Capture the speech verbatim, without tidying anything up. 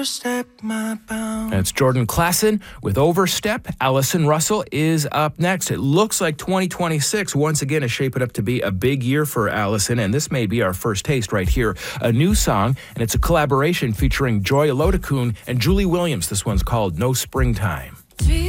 Step my bounds. That's Jordan Klassen with Overstep. Allison Russell is up next. It looks like twenty twenty-six once again is shaping up to be a big year for Allison, and this may be our first taste right here. A new song, and it's a collaboration featuring Joy Elodokun and Julie Williams. This one's called No Springtime.